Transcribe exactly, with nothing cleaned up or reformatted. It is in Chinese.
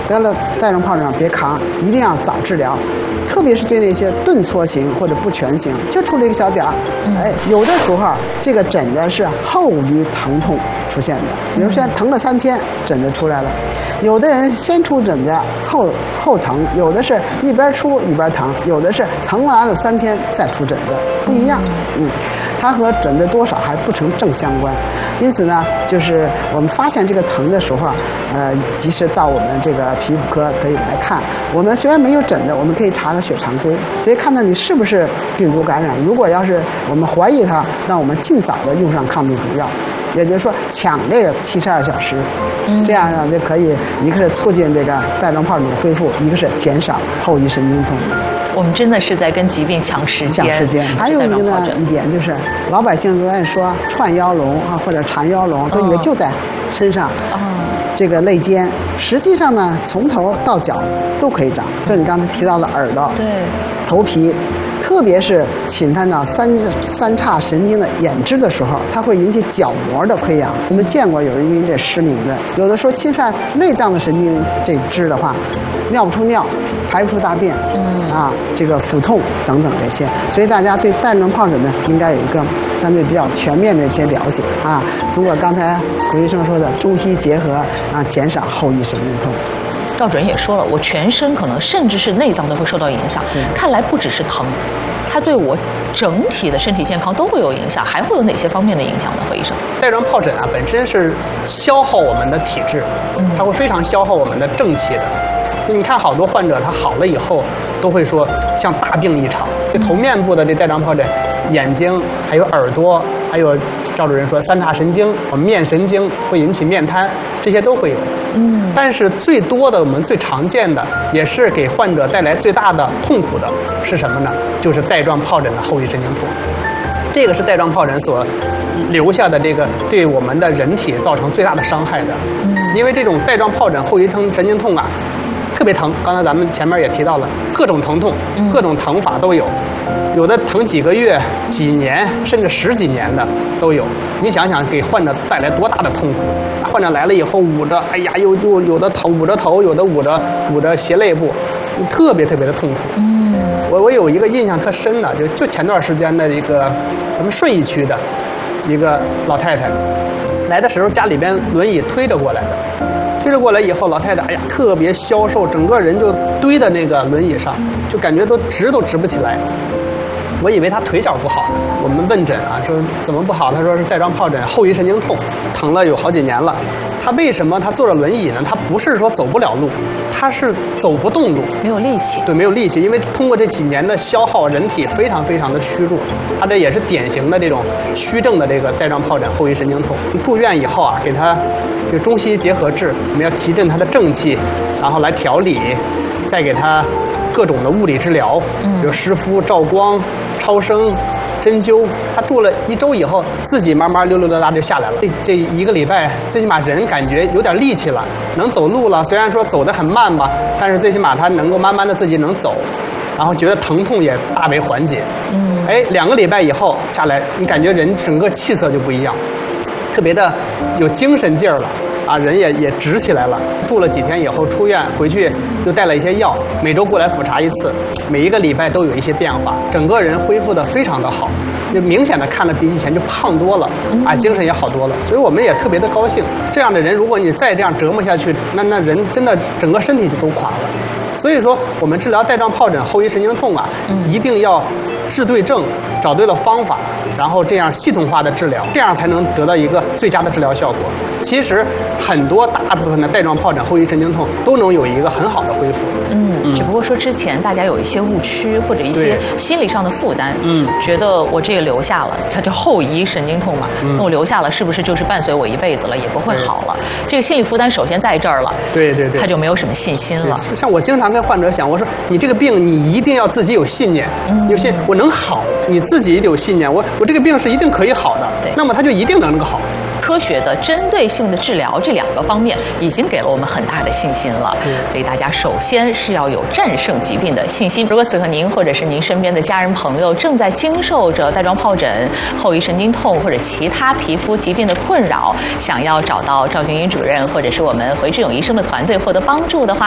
得了带状疱疹别扛，一定要早治疗。特别是对那些顿挫型或者不全型，就出了一个小点儿，哎，有的时候这个疹子是后于疼痛出现的，比如说疼了三天，疹子出来了；有的人先出疹子后后疼，有的是一边出一边疼，有的是疼完了三天再出疹子，不一样。嗯，它和疹子多少还不成正相关，因此呢，就是我们发现这个疼的时候，呃，及时到我们这个皮肤科可以来看。我们虽然没有疹子，我们可以查个血常规，所以看到你是不是病毒感染。如果要是我们怀疑它，那我们尽早的用上抗病毒药，也就是说抢这个七十二小时，这样呢就可以一个是促进这个带状疱疹的恢复，一个是减少后遗神经痛。 我们真的是在跟疾病抢时间。 抢时间。还有一个呢一点就是，老百姓都爱说串腰龙啊或者缠腰龙，都以为就在身上。哦。这个肋间，实际上呢，从头到脚都可以长。就你刚才提到的耳朵、 对、 头皮，特别是侵犯到三三叉神经的眼支的时候，它会引起角膜的溃疡。我们见过有人因为这失明的，有的时候侵犯内脏的神经这支的话，尿不出尿，排不出大便，嗯啊，这个腹痛等等这些。所以大家对带状疱疹呢，应该有一个相对比较全面的一些了解啊。通过刚才胡医生说的中西结合，啊，减少后遗神经痛。 赵主任也说了，我全身可能甚至是内脏都会受到影响。看来不只是疼，它对我整体的身体健康都会有影响。还会有哪些方面的影响呢？何医生？ 带状疱疹啊，本身是消耗我们的体质，它会非常消耗我们的正气的。你看好多患者他好了以后都会说像大病一场。这头面部的这带状疱疹，眼睛还有耳朵，还有赵主任说三叉神经、面神经会引起面瘫，这些都会有。嗯，但是最多的我们最常见的，也是给患者带来最大的痛苦的是什么呢？就是带状疱疹的后遗神经痛。这个是带状疱疹所留下的这个对我们的人体造成最大的伤害的。嗯，因为这种带状疱疹后遗神神经痛啊，特别疼。刚才咱们前面也提到了，各种疼痛，各种疼法都有，有的疼几个月、几年，甚至十几年的都有。你想想，给患者带来多大的痛苦！患者来了以后捂着，哎呀，又又有的头捂着头，有的捂着捂着斜肋部，特别特别的痛苦。嗯，我我有一个印象特深的，就就前段时间的一个咱们顺义区的一个老太太，来的时候家里边轮椅推着过来的。推着过来以后，老太太哎呀特别消瘦，整个人就堆在那个轮椅上，就感觉都直都直不起来。我以为她腿脚不好呢，我们问诊啊，说怎么不好？她说是带状疱疹后遗神经痛，疼了有好几年了。她为什么她坐着轮椅呢？她不是说走不了路，她是走不动路， 没有力气。 对，没有力气，因为通过这几年的消耗，人体非常非常的虚弱。她这也是典型的这种虚症的这个带状疱疹后遗神经痛。住院以后啊，给她这个中西医结合治，我们要提振她的正气，然后来调理，再给她各种的物理治疗，比如湿敷、照光、超声、针灸。他住了一周以后，自己慢慢溜溜达达就下来了。这这一个礼拜，最起码人感觉有点力气了，能走路了。虽然说走得很慢吧，但是最起码他能够慢慢的自己能走，然后觉得疼痛也大为缓解。嗯，哎，两个礼拜以后下来，你感觉人整个气色就不一样，特别的有精神劲儿了。啊，人也也直起来了。住了几天以后出院回去，又带了一些药，每周过来复查一次，每一个礼拜都有一些变化，整个人恢复的非常的好，就明显的看了比以前就胖多了，啊，精神也好多了。所以我们也特别的高兴。这样的人，如果你再这样折磨下去，那那人真的整个身体就都垮了。所以说，我们治疗带状疱疹后遗神经痛啊，一定要治对症，找对了方法，然后这样系统化的治疗，这样才能得到一个最佳的治疗效果。其实很多大部分的带状疱疹后遗神经痛都能有一个很好的恢复。 嗯，嗯只不过说之前大家有一些误区或者一些心理上的负担，嗯，觉得我这个留下了，它叫后遗神经痛嘛，嗯、那我留下了是不是就是伴随我一辈子了，也不会好了？这个心理负担首先在这儿了， 对对对， 他就没有什么信心了。 像我经常跟患者讲，我说你这个病你一定要自己有信念，嗯、有信我能好，你自己有信念，我我这个病是一定可以好的，那么它就一定能够好。 科学的、针对性的治疗这两个方面已经给了我们很大的信心了。所以大家首先是要有战胜疾病的信心。如果此刻您或者是您身边的家人朋友正在经受着带状疱疹、后遗神经痛或者其他皮肤疾病的困扰，想要找到赵军医主任或者是我们回志勇医生的团队获得帮助的话，